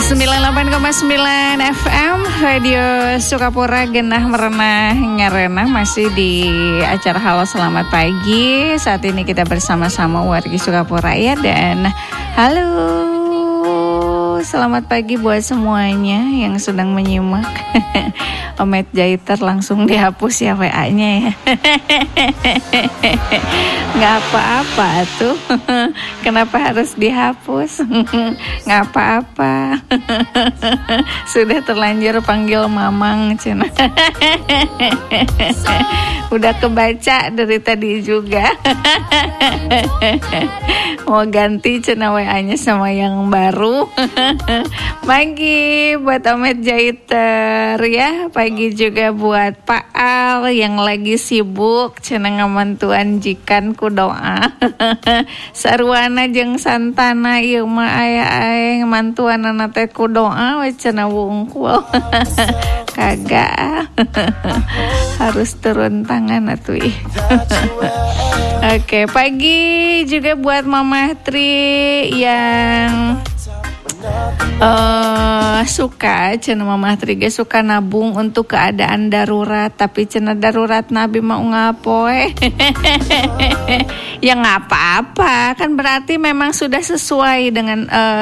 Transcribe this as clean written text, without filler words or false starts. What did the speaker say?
98,9 FM Radio Sukapura genah merenah ngarenah masih di acara Halo Selamat Pagi. Saat ini kita bersama-sama wargi Sukapura ya, dan halo selamat pagi buat semuanya yang sedang menyimak. Omet Jaiter langsung dihapus ya WA-nya ya. Nggak apa-apa tuh. Kenapa harus dihapus? Nggak apa-apa. Sudah terlanjur panggil mamang cina. Udah kebaca dari tadi juga. Mau ganti cina WA-nya sama yang baru. Pagi buat Omet Jaiter ya. Pagi juga buat Pak Al yang lagi sibuk cina ngamantuan jikan ku doa. Sarwana jeung santana ieu mah aya ngamantuan anak teh ku doa we cenah wungkul. Kagak. Harus turun tangan atuh ih. Oke, pagi juga buat Mama Tri yang suka cenah Mama Tri ge suka nabung untuk keadaan darurat, tapi cenah darurat nabi mau ngapoe. Ya nggak apa-apa, kan berarti memang sudah sesuai dengan